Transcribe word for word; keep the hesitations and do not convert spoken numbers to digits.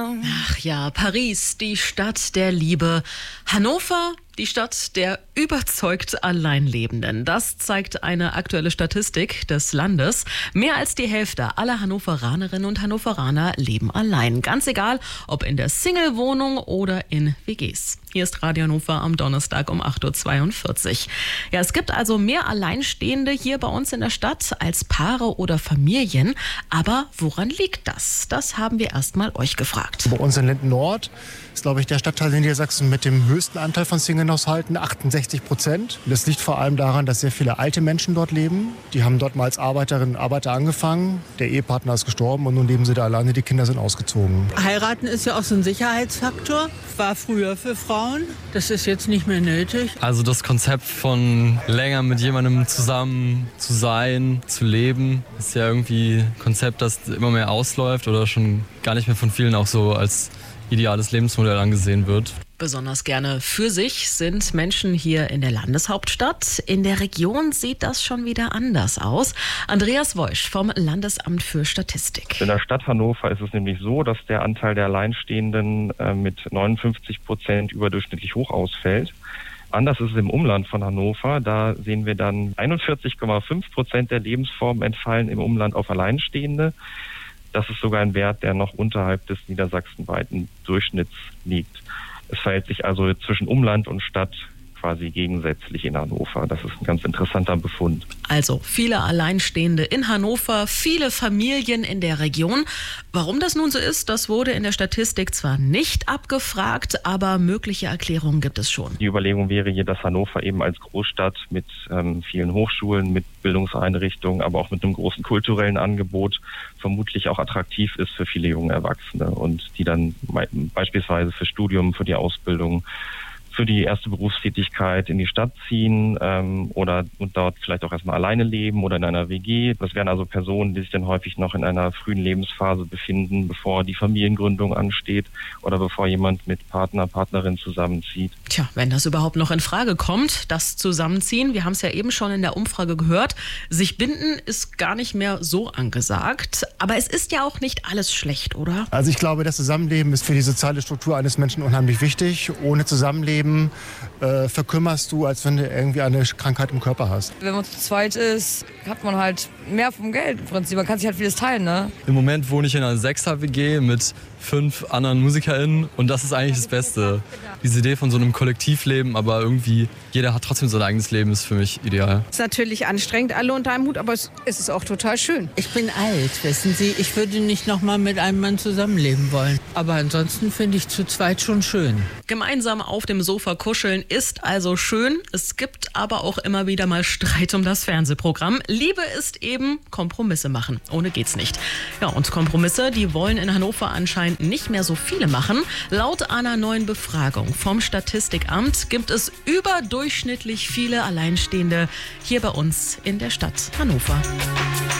Ach ja, Paris, die Stadt der Liebe. Hannover, die Stadt der überzeugt Alleinlebenden. Das zeigt eine aktuelle Statistik des Landes. Mehr als die Hälfte aller Hannoveranerinnen und Hannoveraner leben allein. Ganz egal, ob in der Single-Wohnung oder in W Gs. Hier ist Radio Hannover am Donnerstag um acht Uhr zweiundvierzig. Ja, es gibt also mehr Alleinstehende hier bei uns in der Stadt als Paare oder Familien. Aber woran liegt das? Das haben wir erst mal euch gefragt. Bei uns in Linden-Nord ist, glaube ich, der Stadtteil in Niedersachsen mit dem höchsten Anteil von Single-Haushalten, achtundsechzig Prozent. Das liegt vor allem daran, dass sehr viele alte Menschen dort leben. Die haben dort mal als Arbeiterinnen und Arbeiter angefangen. Der Ehepartner ist gestorben und nun leben sie da alleine. Die Kinder sind ausgezogen. Heiraten ist ja auch so ein Sicherheitsfaktor. War früher für Frauen. Das ist jetzt nicht mehr nötig. Also das Konzept von länger mit jemandem zusammen zu sein, zu leben, ist ja irgendwie ein Konzept, das immer mehr ausläuft oder schon gar nicht mehr von vielen auch so als ideales Lebensmodell angesehen wird. Besonders gerne für sich sind Menschen hier in der Landeshauptstadt. In der Region sieht das schon wieder anders aus. Andreas Woisch vom Landesamt für Statistik. In der Stadt Hannover ist es nämlich so, dass der Anteil der Alleinstehenden äh, mit neunundfünfzig Prozent überdurchschnittlich hoch ausfällt. Anders ist es im Umland von Hannover. Da sehen wir dann einundvierzig Komma fünf Prozent der Lebensformen entfallen im Umland auf Alleinstehende. Das ist sogar ein Wert, der noch unterhalb des niedersachsenweiten Durchschnitts liegt. Es verhält sich also zwischen Umland und Stadt quasi gegensätzlich in Hannover. Das ist ein ganz interessanter Befund. Also viele Alleinstehende in Hannover, viele Familien in der Region. Warum das nun so ist, das wurde in der Statistik zwar nicht abgefragt, aber mögliche Erklärungen gibt es schon. Die Überlegung wäre hier, dass Hannover eben als Großstadt mit ähm, vielen Hochschulen, mit Bildungseinrichtungen, aber auch mit einem großen kulturellen Angebot vermutlich auch attraktiv ist für viele junge Erwachsene und die dann beispielsweise für Studium, für die Ausbildung, für die erste Berufstätigkeit in die Stadt ziehen ähm, oder und dort vielleicht auch erstmal alleine leben oder in einer W G. Das wären also Personen, die sich dann häufig noch in einer frühen Lebensphase befinden, bevor die Familiengründung ansteht oder bevor jemand mit Partner, Partnerin zusammenzieht. Tja, wenn das überhaupt noch in Frage kommt, das Zusammenziehen, wir haben es ja eben schon in der Umfrage gehört, sich binden ist gar nicht mehr so angesagt. Aber es ist ja auch nicht alles schlecht, oder? Also ich glaube, das Zusammenleben ist für die soziale Struktur eines Menschen unheimlich wichtig. Ohne Zusammenleben Äh, verkümmerst du, als wenn du irgendwie eine Krankheit im Körper hast. Wenn man zu zweit ist, hat man halt mehr vom Geld im Prinzip. Man kann sich halt vieles teilen, ne? Im Moment wohne ich in einer Sechser-W G mit fünf anderen MusikerInnen und das ist eigentlich das Beste. Diese Idee von so einem Kollektivleben, aber irgendwie jeder hat trotzdem sein eigenes Leben, ist für mich ideal. Es ist natürlich anstrengend, alle unter einem Hut, aber es ist auch total schön. Ich bin alt, wissen Sie. Ich würde nicht noch mal mit einem Mann zusammenleben wollen. Aber ansonsten finde ich zu zweit schon schön. Gemeinsam auf dem Sofa kuscheln ist also schön. Es gibt aber auch immer wieder mal Streit um das Fernsehprogramm. Liebe ist eben Kompromisse machen. Ohne geht's nicht. Ja, und Kompromisse, die wollen in Hannover anscheinend nicht mehr so viele machen. Laut einer neuen Befragung vom Statistikamt gibt es überdurchschnittlich viele Alleinstehende hier bei uns in der Stadt Hannover.